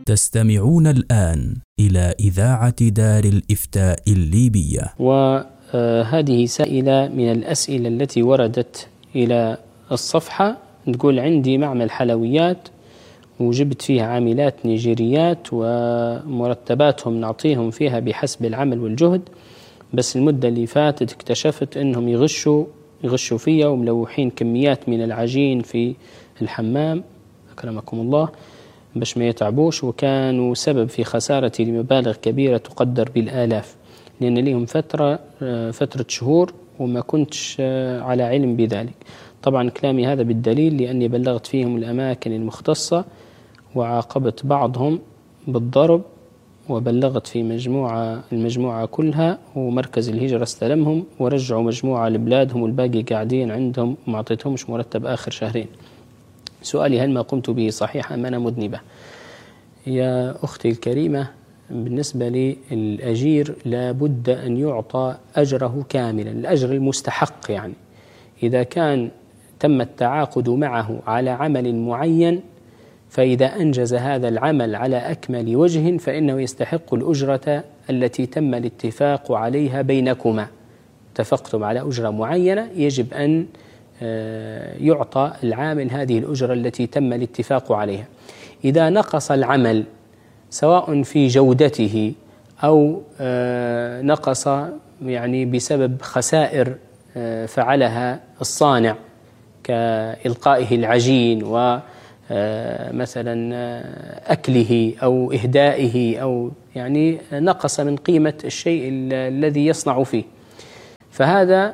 تستمعون الآن إلى إذاعة دار الإفتاء الليبية. وهذه سائلة من الأسئلة التي وردت إلى الصفحة، تقول: عندي معمل حلويات وجبت فيها عاملات نيجيريات ومرتباتهم نعطيهم فيها بحسب العمل والجهد، بس المدة اللي فاتت اكتشفت أنهم يغشوا فيها وملوحين كميات من العجين في الحمام أكرمكم الله باش ما يتعبوش، وكانوا سبب في خسارتي لمبالغ كبيرة تقدر بالآلاف، لأن لهم فترة شهور وما كنتش على علم بذلك. طبعا كلامي هذا بالدليل لأني بلغت فيهم الأماكن المختصة وعاقبت بعضهم بالضرب، وبلغت في المجموعة كلها، ومركز الهجرة استلمهم ورجعوا مجموعة لبلادهم والباقي قاعدين عندهم وما عطيتهمش مرتب آخر شهرين. سؤالي: هل ما قمت به صحيح أم أنا مذنبة؟ يا أختي الكريمة، بالنسبة للأجير لابد أن يعطى أجره كاملا، الأجر المستحق. يعني إذا كان تم التعاقد معه على عمل معين، فإذا أنجز هذا العمل على أكمل وجه فإنه يستحق الأجرة التي تم الاتفاق عليها بينكما. اتفقتم على أجرة معينة، يجب أن يعطى العامل هذه الأجرة التي تم الاتفاق عليها. إذا نقص العمل سواء في جودته أو نقص يعني بسبب خسائر فعلها الصانع كإلقائه العجين ومثلا أكله أو إهدائه، أو يعني نقص من قيمة الشيء الذي يصنع فيه، فهذا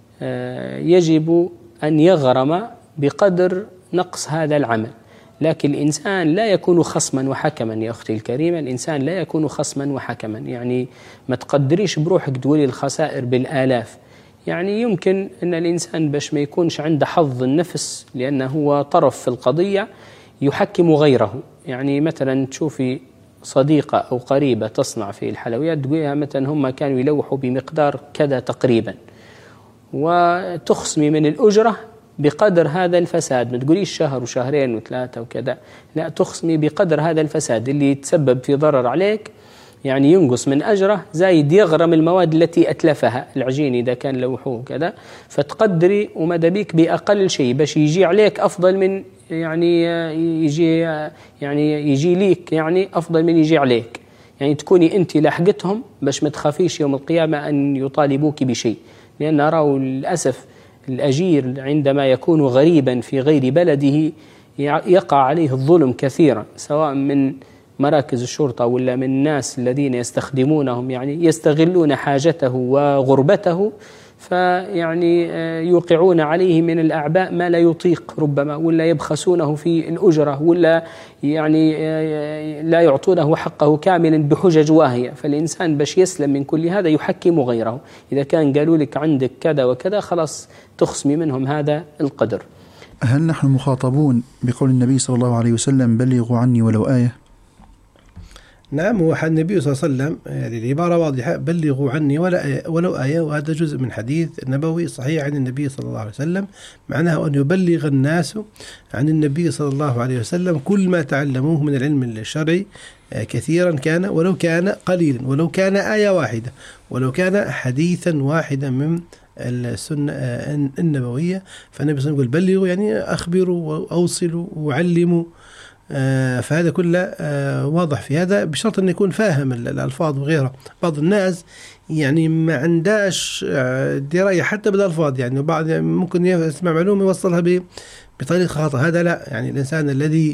يجب أن يغرم بقدر نقص هذا العمل. لكن الإنسان لا يكون خصما وحكما يا أختي الكريمة، الإنسان لا يكون خصما وحكما، يعني ما تقدريش بروحك تقولي الخسائر بالآلاف. يعني يمكن أن الإنسان باش ما يكونش عنده حظ النفس لأنه هو طرف في القضية يحكم غيره. يعني مثلا تشوفي صديقة أو قريبة تصنع في الحلويات، تقولها مثلا هم كانوا يلوحوا بمقدار كذا تقريبا، وتخصمي من الأجرة بقدر هذا الفساد، ما تقوليش شهر وشهرين وثلاثة وكذا، لا، تخصمي بقدر هذا الفساد اللي يتسبب في ضرر عليك، يعني ينقص من أجره، زايد يغرم المواد التي أتلفها، العجين إذا كان لوحوه كذا، فتقدري ومدى بيك بأقل شيء باش يجي عليك أفضل من يعني يجي ليك، يعني أفضل من يجي عليك، يعني تكوني أنت لاحقتهم باش ما تخافيش يوم القيامة أن يطالبوك بشيء. لأن أراه للأسف الأجير عندما يكون غريبا في غير بلده يقع عليه الظلم كثيرا، سواء من مراكز الشرطة ولا من الناس الذين يستخدمونهم، يعني يستغلون حاجته وغربته، فيعني يوقعون عليه من الأعباء ما لا يطيق ربما، ولا يبخسونه في الأجرة، ولا يعني لا يعطونه حقه كاملا بحجج واهية. فالإنسان باش يسلم من كل هذا يحكم غيره، إذا كان قالوا لك عندك كذا وكذا خلاص تخصمي منهم هذا القدر. هل نحن مخاطبون بقول النبي صلى الله عليه وسلم: بلغوا عني ولو آية؟ نعم، هو النبي صلى الله عليه وسلم يعني العبارة واضحة: بلغوا عني ولو آية، وهذا جزء من حديث نبوي صحيح عن النبي صلى الله عليه وسلم، معناه أن يبلغ الناس عن النبي صلى الله عليه وسلم كل ما تعلموه من العلم الشرعي، كثيرا كان ولو كان قليلا، ولو كان آية واحدة، ولو كان حديثا واحدا من السنة النبوية. فالنبي صلى الله عليه وسلم يقول: بلغوا يعني أخبروا وأوصلوا وعلموا. فهذا كله واضح في هذا، بشرط أن يكون فاهم الألفاظ وغيرها. بعض الناس يعني ما عنداش دراية حتى بالألفاظ، يعني بعض ممكن يسمع معلومة يوصلها بطريقة خاطئة، هذا لا. يعني الإنسان الذي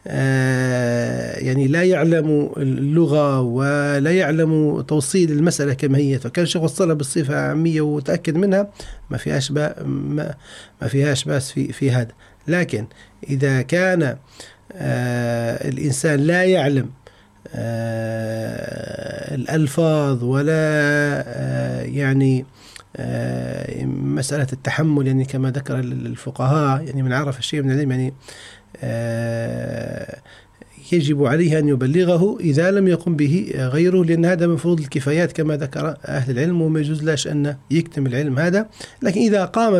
يعني لا يعلم اللغة ولا يعلم توصيل المسألة كما هي، فكان شيخ وصلها بالصفة عامية وتأكد منها، ما فيهاش بأس في هذا. لكن إذا كان الإنسان لا يعلم الألفاظ ولا يعني مسألة التحمل، يعني كما ذكر الفقهاء، يعني من عرف الشيء من العلم يعني يجب عليه أن يبلغه إذا لم يقم به غيره، لأن هذا من فروض الكفايات كما ذكر أهل العلم، وما يجوز لاش أن يكتم العلم هذا. لكن إذا قام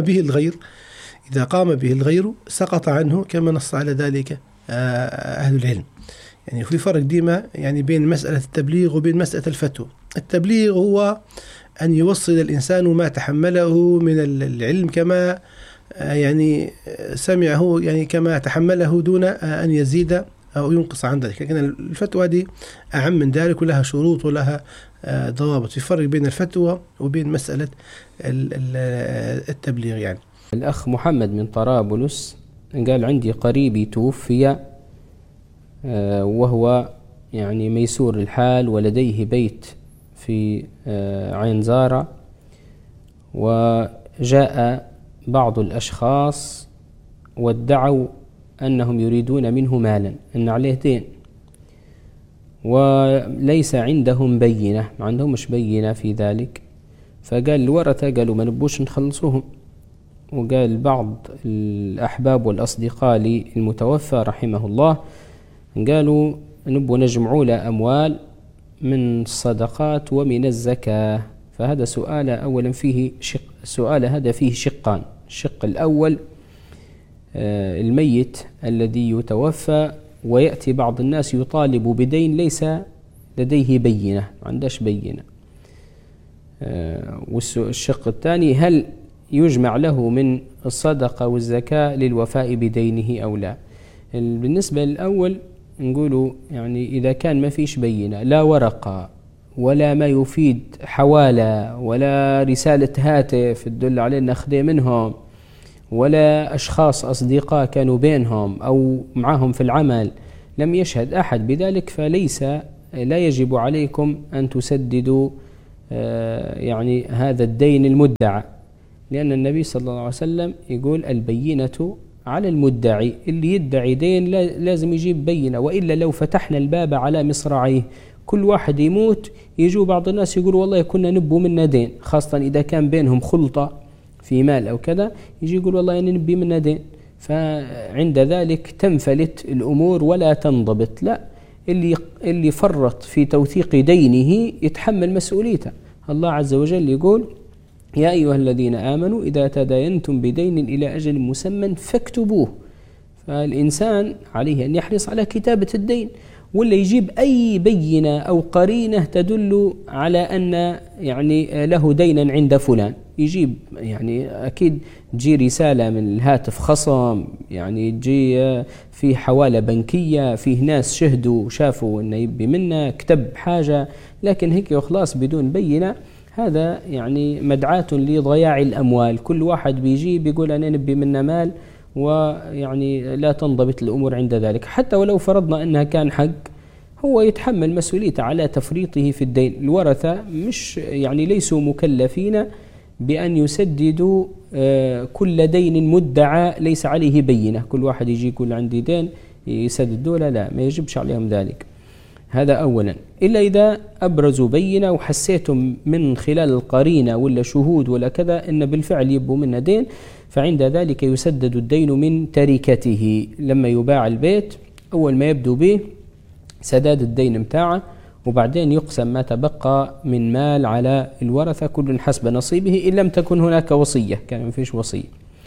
به الغير سقط عنه كما نص على ذلك أهل العلم. يعني في فرق ديما يعني بين مسألة التبليغ وبين مسألة الفتوى. التبليغ هو أن يوصل الإنسان ما تحمله من العلم كما يعني سمعه، يعني كما تحمله دون أن يزيد أو ينقص عن ذلك. لكن الفتوى دي أعم من ذلك ولها شروط ولها ضوابط. في فرق بين الفتوى وبين مسألة التبليغ. يعني الأخ محمد من طرابلس قال عندي قريبي توفي وهو يعني ميسور الحال ولديه بيت في عين زارة، وجاء بعض الأشخاص وادعوا أنهم يريدون منه مالا، أن عليه دين، وليس عندهم بينة، ما عندهمش بينة في ذلك. فقال الورثة قالوا ما نبوش نخلصوهم. وقال بعض الأحباب والأصدقاء للمتوفى رحمه الله قالوا نبوا نجمعوا له أموال من الصدقات ومن الزكاة. فهذا سؤال أولا فيه شق، السؤال هذا فيه شقان. الشق الأول الميت الذي يتوفى ويأتي بعض الناس يطالب بدين ليس لديه بينة، ما عندهش بينة. والشق الثاني هل يجمع له من الصدقة والزكاة للوفاء بدينه أو لا. بالنسبة للأول نقولوا يعني إذا كان ما فيش بينة، لا ورقة ولا ما يفيد حوالة ولا رسالة هاتف تدل على أن أخذ منهم، ولا أشخاص أصدقاء كانوا بينهم أو معهم في العمل لم يشهد أحد بذلك، فليس لا يجب عليكم أن تسددوا يعني هذا الدين المدعى، لأن النبي صلى الله عليه وسلم يقول البينة على المدعي. اللي يدعي دين لازم يجيب بينة، وإلا لو فتحنا الباب على مصراعيه كل واحد يموت يجوا بعض الناس يقول والله كنا نبو منا دين، خاصة إذا كان بينهم خلطة في مال أو كذا، يجي يقول والله يعني نبي منا دين، فعند ذلك تنفلت الأمور ولا تنضبط. لا، اللي فرط في توثيق دينه يتحمل مسؤوليته. الله عز وجل يقول يا أيها الذين آمنوا إذا تداينتم بدين إلى أجل مسمى فاكتبوه. فالإنسان عليه أن يحرص على كتابة الدين، ولا يجيب أي بينة أو قرينة تدل على أن يعني له دينا عند فلان. يجيب يعني أكيد تجي رسالة من الهاتف خصم، يعني تجي في حوالة بنكية، فيه ناس شهدوا وشافوا أنه يبي منا، كتب حاجة، لكن هيك وخلاص بدون بينة، هذا يعني مدعاة لضياع الأموال. كل واحد بيجي بيقول أنا نبي منا مال، ويعني لا تنضبط الأمور عند ذلك. حتى ولو فرضنا أنها كان حق، هو يتحمل مسؤوليته على تفريطه في الدين. الورثة مش يعني ليسوا مكلفين بأن يسددوا كل دين مدعى ليس عليه بينة. كل واحد يجي يقول عندي دين يسدد دولة، لا، ما يجبش عليهم ذلك. هذا أولا، إلا إذا أبرزوا بينة وحسيتم من خلال القرينة ولا شهود ولا كذا إن بالفعل يبوا منا دين، فعند ذلك يسدد الدين من تركته. لما يباع البيت أول ما يبدو به سداد الدين متاعه، وبعدين يقسم ما تبقى من مال على الورثة كل حسب نصيبه، إن لم تكن هناك وصية، كان ما فيش وصية.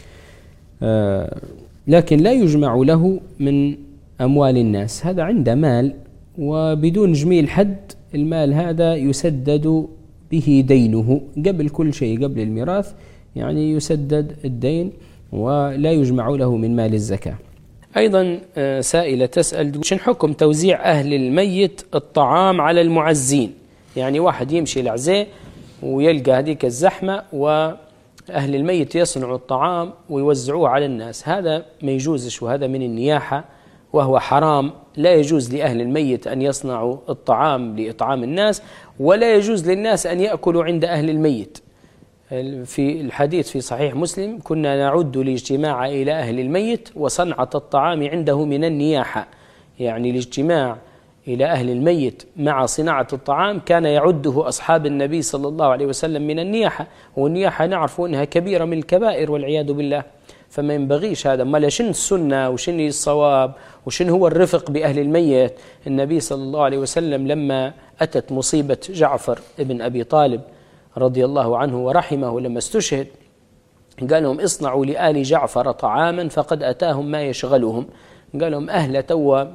لكن لا يجمع له من أموال الناس، هذا عنده مال وبدون جميل حد المال هذا يسدد به دينه قبل كل شيء، قبل الميراث يعني يسدد الدين ولا يجمع له من مال الزكاة. أيضا سائلة تسأل شن حكم توزيع أهل الميت الطعام على المعزين؟ يعني واحد يمشي العزاء ويلقى هذيك الزحمة وأهل الميت يصنعوا الطعام ويوزعوه على الناس، هذا ما يجوزش، وهذا من النياحة وهو حرام. لا يجوز لأهل الميت أن يصنعوا الطعام لإطعام الناس، ولا يجوز للناس أن يأكلوا عند أهل الميت. في الحديث في صحيح مسلم كنا نعد الاجتماع إلى أهل الميت وصنعة الطعام عنده من النياحة، يعني الاجتماع إلى أهل الميت مع صناعة الطعام كان يعده أصحاب النبي صلى الله عليه وسلم من النياحة، والنياحة نعرف أنها كبيرة من الكبائر والعياذ بالله، فما ينبغيش هذا. ما لشن السنة وشن الصواب وشن هو الرفق بأهل الميت. النبي صلى الله عليه وسلم لما أتت مصيبة جعفر ابن أبي طالب رضي الله عنه ورحمه لما استشهد، قال لهم اصنعوا لآل جعفر طعاما فقد أتاهم ما يشغلهم. قال لهم أهل توا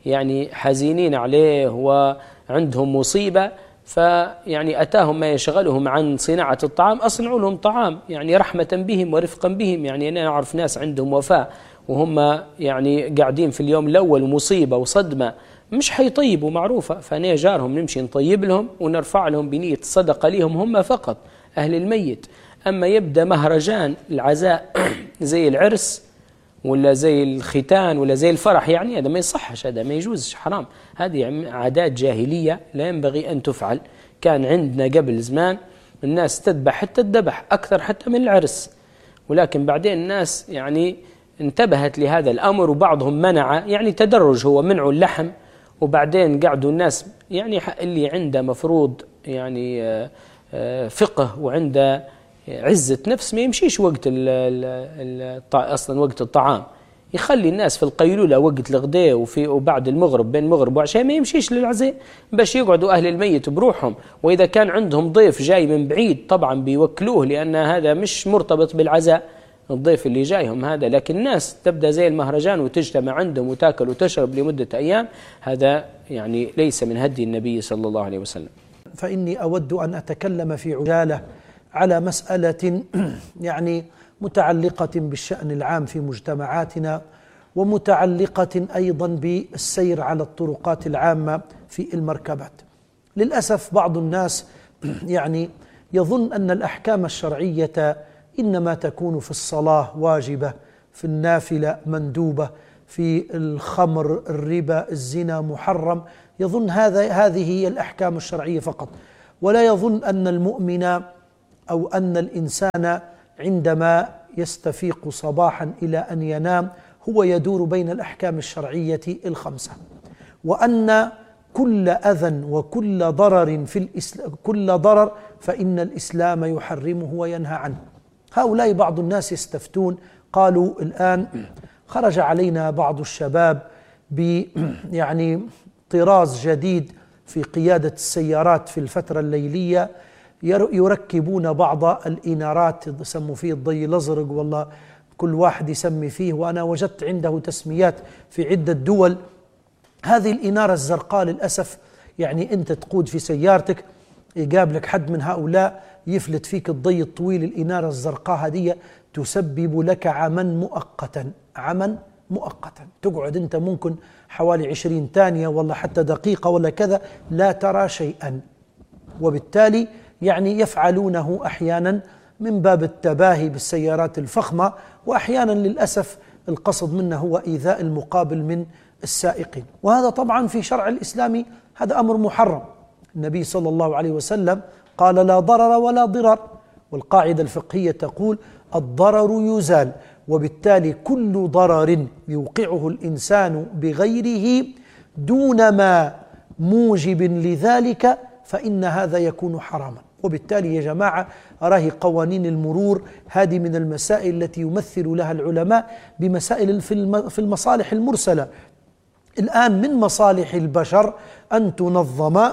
يعني حزينين عليه وعندهم مصيبة، فيعني أتاهم ما يشغلهم عن صناعة الطعام، أصنعوا لهم طعام يعني رحمة بهم ورفقا بهم. يعني أنا أعرف ناس عندهم وفاة وهم يعني قاعدين في اليوم الأول مصيبة وصدمة، مش حيطيبوا معروفة، فأنا جارهم نمشي نطيب لهم ونرفع لهم بنية الصدقة لهم هم فقط أهل الميت. أما يبدأ مهرجان العزاء زي العرس ولا زي الختان ولا زي الفرح، يعني هذا ما يصحش، هذا ما يجوزش، حرام. هذه عادات جاهلية لا ينبغي أن تفعل. كان عندنا قبل زمان الناس تذبح حتى الذبح أكثر حتى من العرس، ولكن بعدين الناس يعني انتبهت لهذا الأمر وبعضهم منع، يعني تدرج، هو منعوا اللحم وبعدين قعدوا الناس يعني اللي عنده مفروض يعني فقه وعنده عزة نفس ما يمشيش وقت أصلا وقت الطعام، يخلي الناس في القيلولة وقت الغداء وبعد المغرب بين المغرب وعشاء ما يمشيش للعزاء، باش يقعدوا أهل الميت بروحهم. وإذا كان عندهم ضيف جاي من بعيد طبعا بيوكلوه، لأن هذا مش مرتبط بالعزاء الضيف اللي جايهم هذا. لكن الناس تبدأ زي المهرجان وتجتمع عندهم وتاكل وتشرب لمدة أيام، هذا يعني ليس من هدي النبي صلى الله عليه وسلم. فإني أود أن أتكلم في عجالة على مسألة يعني متعلقة بالشأن العام في مجتمعاتنا، ومتعلقة أيضا بالسير على الطرقات العامة في المركبات. للأسف بعض الناس يعني يظن أن الأحكام الشرعية إنما تكون في الصلاة واجبة، في النافلة مندوبة، في الخمر الربا الزنا محرم، يظن هذه هي الأحكام الشرعية فقط، ولا يظن أن المؤمن أو أن الإنسان عندما يستفيق صباحا إلى أن ينام هو يدور بين الأحكام الشرعية الخمسة، وأن كل أذى وكل ضرر كل ضرر فإن الإسلام يحرمه وينهى عنه. هؤلاء بعض الناس يستفتون، قالوا الآن خرج علينا بعض الشباب يعني طراز جديد في قيادة السيارات في الفترة الليلية، يركبون بعض الإنارات يسموا فيه الضي الأزرق، والله كل واحد يسمي فيه، وأنا وجدت عنده تسميات في عدة دول. هذه الإنارة الزرقاء للأسف يعني أنت تقود في سيارتك يقابلك حد من هؤلاء يفلت فيك الضي الطويل، الإنارة الزرقاء هذه تسبب لك عما مؤقتا، تقعد أنت ممكن حوالي 20 ثانية ولا حتى دقيقة ولا كذا لا ترى شيئا، وبالتالي يعني يفعلونه أحيانا من باب التباهي بالسيارات الفخمة، وأحيانا للأسف القصد منه هو إيذاء المقابل من السائقين، وهذا طبعا في شرع الإسلام هذا أمر محرم. النبي صلى الله عليه وسلم قال لا ضرر ولا ضرار، والقاعدة الفقهية تقول الضرر يزال، وبالتالي كل ضرر يوقعه الإنسان بغيره دون ما موجب لذلك فإن هذا يكون حراما. وبالتالي يا جماعة أراه قوانين المرور هذه من المسائل التي يمثل لها العلماء بمسائل في المصالح المرسلة. الآن من مصالح البشر أن تنظم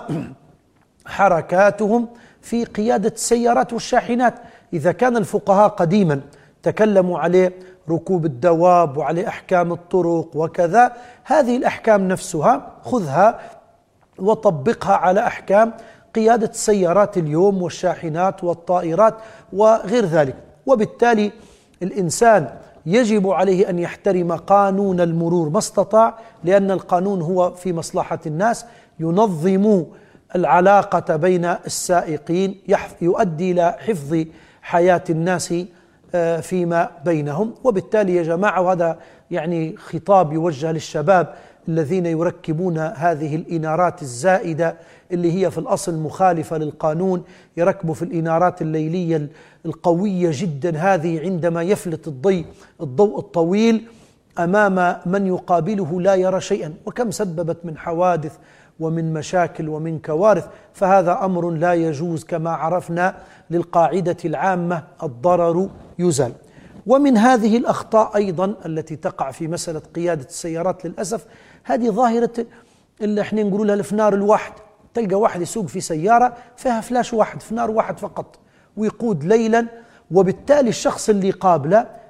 حركاتهم في قيادة السيارات والشاحنات. إذا كان الفقهاء قديما تكلموا عليه ركوب الدواب وعلى أحكام الطرق وكذا، هذه الأحكام نفسها خذها وطبقها على أحكام قيادة السيارات اليوم والشاحنات والطائرات وغير ذلك. وبالتالي الإنسان يجب عليه أن يحترم قانون المرور ما استطاع، لأن القانون هو في مصلحة الناس، ينظم العلاقة بين السائقين، يؤدي إلى حفظ حياة الناس فيما بينهم. وبالتالي يا جماعة، وهذا يعني خطاب يوجه للشباب الذين يركبون هذه الإنارات الزائدة اللي هي في الأصل مخالفة للقانون، يركبوا في الإنارات الليلية القوية جدا هذه، عندما يفلت الضوء الطويل أمام من يقابله لا يرى شيئا، وكم سببت من حوادث ومن مشاكل ومن كوارث. فهذا أمر لا يجوز كما عرفنا للقاعدة العامة الضرر يزال. ومن هذه الأخطاء أيضا التي تقع في مسألة قيادة السيارات للأسف هذه ظاهرة اللي احنا نقول لها الفنار الواحد. تلقى واحد يسوق في سيارة فيها فلاش واحد، فنار واحد فقط، ويقود ليلا، وبالتالي الشخص اللي قابله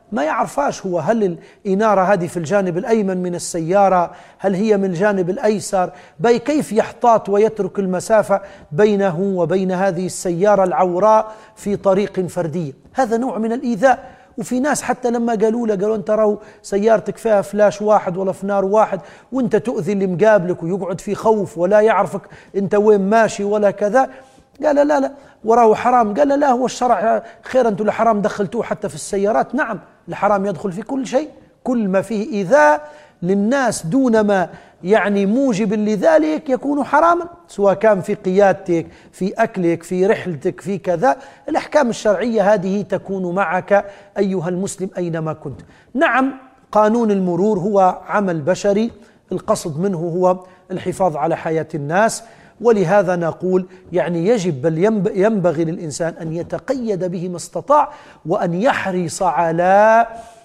ما يعرفاش هو هل الإنارة هذه في الجانب الأيمن من السيارة، هل هي من الجانب الأيسر، كيف يحتاط ويترك المسافة بينه وبين هذه السيارة العوراء في طريق فردي. هذا نوع من الإيذاء. وفي ناس حتى لما قالوا أنت راهو سيارتك فيها فلاش واحد ولا فنار واحد وأنت تؤذي اللي مقابلك ويقعد في خوف ولا يعرفك أنت وين ماشي ولا كذا، قال لا وراه حرام. قال لا، هو الشرع خير، أنتم الحرام دخلتوه حتى في السيارات. نعم، الحرام يدخل في كل شيء، كل ما فيه إيذاء للناس دون ما يعني موجب لذلك يكون حراما، سواء كان في قيادتك، في أكلك، في رحلتك، في كذا. الأحكام الشرعية هذه تكون معك أيها المسلم أينما كنت. نعم، قانون المرور هو عمل بشري، القصد منه هو الحفاظ على حياة الناس، ولهذا نقول يعني يجب بل ينبغي للإنسان أن يتقيد به ما استطاع، وأن يحرص على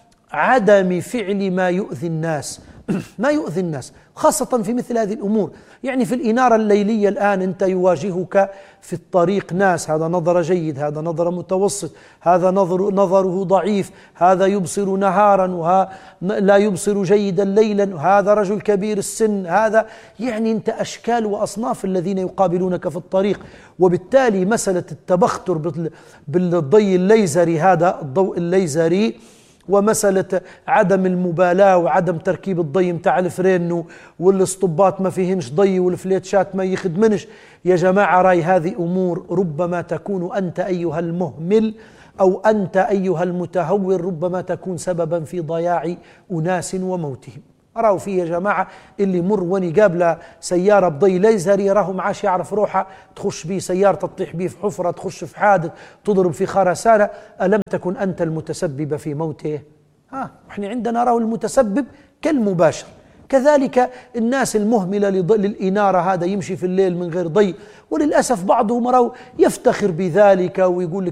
عدم فعل ما يؤذي الناس ما يؤذي الناس، خاصة في مثل هذه الأمور. يعني في الإنارة الليلية الآن أنت يواجهك في الطريق ناس، هذا نظر جيد، هذا نظر متوسط، هذا نظره ضعيف، هذا يبصر نهارا وهذا لا يبصر جيدا ليلا، وهذا رجل كبير السن، هذا يعني أنت أشكال وأصناف الذين يقابلونك في الطريق. وبالتالي مسألة التبختر بالضي الليزري، هذا الضوء الليزري، ومسألة عدم المبالاة وعدم تركيب الضي متاع الفرين والاسطبات ما فيهنش ضي والفليتشات ما يخدمنش، يا جماعة راي هذه أمور ربما تكون أنت أيها المهمل أو أنت أيها المتهور ربما تكون سببا في ضياع أناس وموتهم. راهو فيه يا جماعة اللي مر وني قابله سيارة بضي ليزري راهو معاش يعرف روحه، تخش بيه سيارة تطيح بيه في حفرة، تخش في حادث، تضرب في خرسانة، ألم تكن أنت المتسبب في موته؟ احنا عندنا راهو المتسبب كالمباشر. كذلك الناس المهملة للإنارة، هذا يمشي في الليل من غير ضي، وللأسف بعضهم راهو يفتخر بذلك ويقول لك